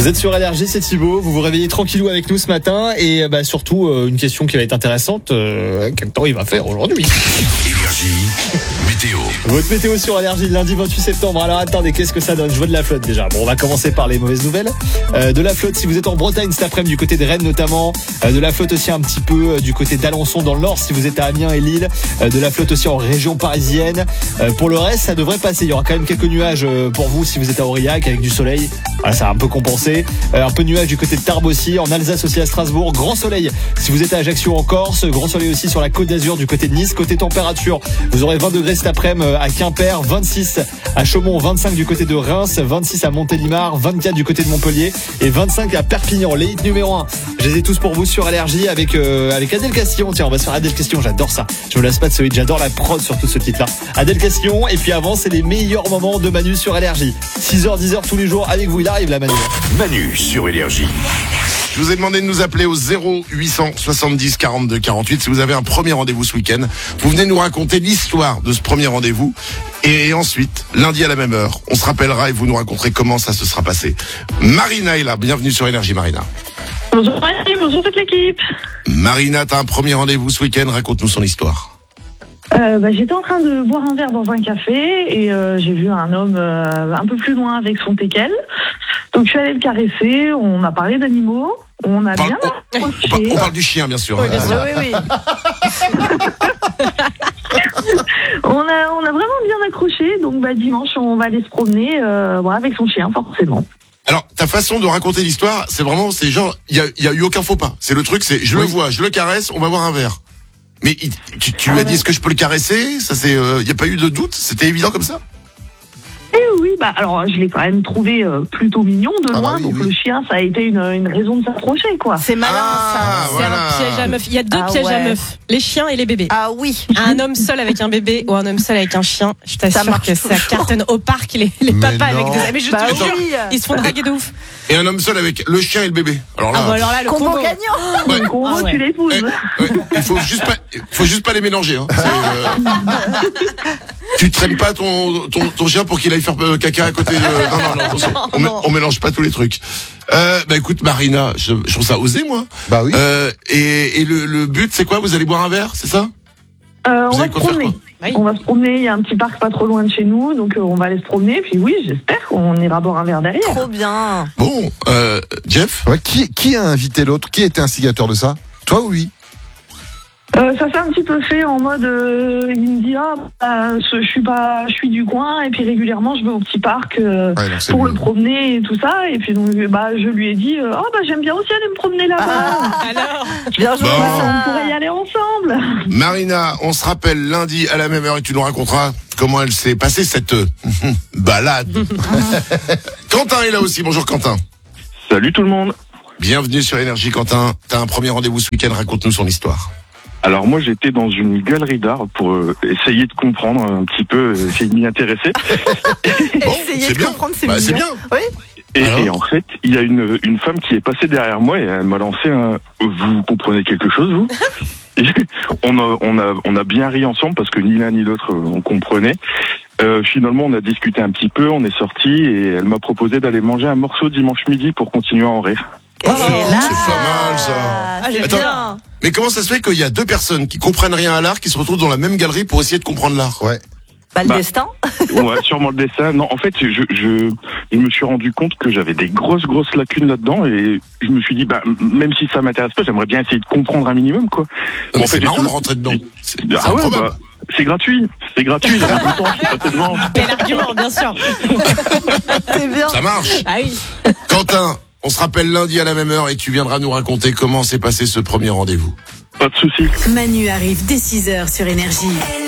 Vous êtes sur Énergie, c'est Thibaut. Vous vous réveillez tranquillou avec nous ce matin et surtout une question qui va être intéressante. Quel temps il va faire aujourd'hui? Énergie, météo. Votre météo sur Énergie, lundi 28 septembre. Alors attendez, qu'est-ce que ça donne? Je vois de la flotte déjà. Bon, on va commencer par les mauvaises nouvelles. De la flotte si vous êtes en Bretagne cet après-midi du côté de Rennes notamment. De la flotte aussi un petit peu du côté d'Alençon dans le nord si vous êtes à Amiens et Lille. De la flotte aussi en région parisienne. Pour le reste, ça devrait passer. Il y aura quand même quelques nuages pour vous si vous êtes à Aurillac avec du soleil. Voilà, ça a un peu compensé. Un peu de nuages du côté de Tarbes aussi, en Alsace aussi à Strasbourg. Grand soleil si vous êtes à Ajaccio en Corse. Grand soleil aussi sur la Côte d'Azur du côté de Nice. Côté température, vous aurez 20 degrés cet après-midi à Quimper, 26 à Chaumont, 25 du côté de Reims, 26 à Montélimar, 24 du côté de Montpellier et 25 à Perpignan. Les hits numéro 1, je les ai tous pour vous sur Énergie avec Adèle Castillon. Tiens, on va se faire Adèle Castillon, j'adore ça. Je me lasse pas de ce hit, j'adore la prod sur tout ce titre-là. Adèle Castillon, et puis avant, c'est les meilleurs moments de Manu sur Énergie. 6h, 10h tous les jours avec vous, il arrive là Manu. Manu sur Énergie. Je vous ai demandé de nous appeler au 0800 70 42 48 si vous avez un premier rendez-vous ce week-end. Vous venez nous raconter l'histoire de ce premier rendez-vous. Et ensuite, lundi à la même heure, on se rappellera et vous nous raconterez comment ça se sera passé. Marina est là. Bienvenue sur Énergie, Marina. Bonjour Manu, bonjour toute l'équipe. Marina, t'as un premier rendez-vous ce week-end. Raconte-nous son histoire. J'étais en train de boire un verre dans un café et j'ai vu un homme un peu plus loin avec son teckel. Donc je suis allée le caresser, on a parlé d'animaux, on a bien approché. On parle du chien, bien sûr. Oui, bien sûr, oui. On a vraiment bien accroché, donc dimanche on va aller se promener avec son chien forcément. Alors, ta façon de raconter l'histoire, c'est genre, il y a eu aucun faux pas. C'est le truc, c'est je le vois, je le caresse, on va boire un verre. Mais tu lui as dit, est-ce que je peux le caresser? Ça c'est, y a pas eu de doute? C'était évident comme ça? Eh oui, alors je l'ai quand même trouvé plutôt mignon de loin, donc le chien, ça a été une raison de s'approcher, quoi. C'est malin, ça. C'est un piège à meuf. Il y a deux pièges à meuf. Les chiens et les bébés. Ah oui. Un homme seul avec un bébé ou un homme seul avec un chien, je t'assure que ça cartonne au parc, les papas avec des... Mais je te jure, ils se font draguer de ouf. Et un homme seul avec le chien et le bébé. Alors là, le combo gagnant. Ouais. Le combo, tu l'épouses. Il faut juste pas les mélanger. Hein. Tu traînes pas ton chien pour qu'il aille faire caca à côté de... Non. On mélange pas tous les trucs. Écoute, Marina, je trouve ça osé, moi. Bah oui. Et le but, c'est quoi? Vous allez boire un verre, c'est ça? On va se promener. On va se promener, il y a un petit parc pas trop loin de chez nous, donc on va aller se promener, puis oui, j'espère qu'on ira boire un verre derrière. Trop bien. Bon, Jeff? Ouais, qui a invité l'autre? Qui était instigateur de ça? Toi ou lui? Ça s'est un petit peu fait en mode, il me dit je suis du coin et puis régulièrement je vais au petit parc pour le promener et tout ça, et puis donc je lui ai dit j'aime bien aussi aller me promener là-bas. Alors, Bien joué. On pourrait y aller ensemble. Marina, on se rappelle lundi à la même heure et tu nous raconteras comment elle s'est passée cette balade. Quentin est là aussi. Bonjour Quentin. Salut tout le monde. Bienvenue sur Énergie Quentin. T'as un premier rendez-vous ce week-end, raconte-nous son histoire. Alors moi j'étais dans une galerie d'art pour essayer de comprendre un petit peu, essayer de m'y intéresser. Essayer de comprendre, c'est bien. Oui. Et en fait, il y a une femme qui est passée derrière moi et elle m'a lancé un « Vous comprenez quelque chose, vous ?» Et on a bien ri ensemble parce que ni l'un ni l'autre on comprenait. Finalement, on a discuté un petit peu, on est sortis et elle m'a proposé d'aller manger un morceau dimanche midi pour continuer à en rire. C'est pas mal ça. J'aime bien. Mais comment ça se fait qu'il y a deux personnes qui comprennent rien à l'art qui se retrouvent dans la même galerie pour essayer de comprendre l'art? Ouais. Le destin. Ouais, sûrement le dessin. Non, en fait, je me suis rendu compte que j'avais des grosses lacunes là-dedans et je me suis dit, même si ça m'intéresse pas, j'aimerais bien essayer de comprendre un minimum, quoi. Non, mais c'est marrant de rentrer dedans. C'est improbable. C'est gratuit. J'avais le temps, je suis passé devant. bel argument, bien sûr. C'est bien. Ça marche. Ah oui. Quentin, on se rappelle lundi à la même heure et tu viendras nous raconter comment s'est passé ce premier rendez-vous. Pas de soucis. Manu arrive dès 6h sur Énergie.